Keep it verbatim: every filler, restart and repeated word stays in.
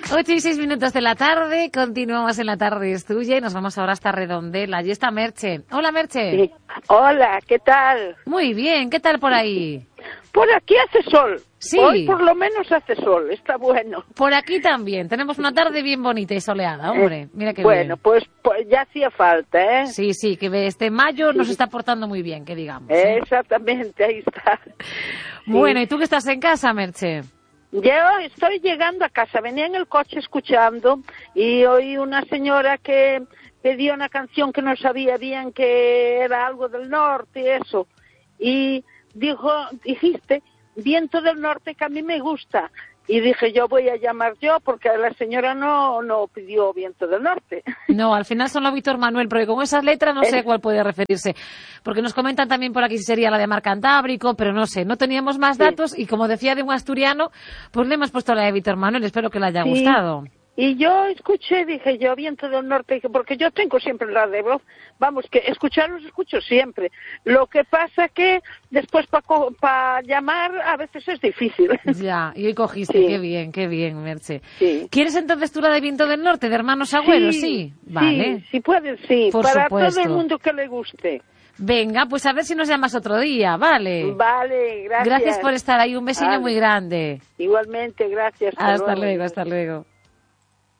Ocho y seis minutos de la tarde, continuamos en La Tarde es Tuya y nos vamos ahora hasta Redondela. Allí está Merche. Hola, Merche. Sí. Hola, ¿qué tal? Muy bien, ¿qué tal por ahí? Por aquí hace sol. Sí. Hoy por lo menos hace sol, está bueno. Por aquí también, tenemos una tarde bien bonita y soleada, hombre. Mira qué bueno, bien. Pues, pues ya hacía falta, ¿eh? Sí, sí, que este mayo Sí. nos está portando muy bien, que digamos. ¿eh? Exactamente, ahí está. Bueno, Sí. ¿y tú que estás en casa, Merche? Yo estoy llegando a casa, venía en el coche escuchando y oí una señora que pedía una canción que no sabía bien que era algo del norte y eso. Y dijo, dijiste, Viento del Norte, que a mí me gusta. Y dije, yo voy a llamar yo, porque la señora no, no pidió Viento del Norte. No, al final son los Víctor Manuel, porque con esas letras no sé a cuál puede referirse. Porque nos comentan también por aquí si sería la de Mar Cantábrico, pero no sé, no teníamos más datos sí. Y como decía de un asturiano, pues le hemos puesto la de Víctor Manuel, espero que le haya sí. gustado. Y yo escuché, dije yo, Viento del Norte, porque yo tengo siempre la de voz, vamos, que escucharlos escucho siempre. Lo que pasa que después para pa llamar a veces es difícil. Ya, y hoy cogiste, sí. qué bien, qué bien, Merche. Sí. ¿Quieres entonces tú la de Viento del Norte, de Hermanos Agüeros? Sí, sí. Vale. Sí, si puedes, sí, Por para supuesto. todo el mundo que le guste. Venga, pues a ver si nos llamas otro día, ¿vale? Vale, gracias. Gracias por estar ahí, un besillo vale. muy grande. Igualmente, gracias. Hasta, hasta luego, luego, hasta luego.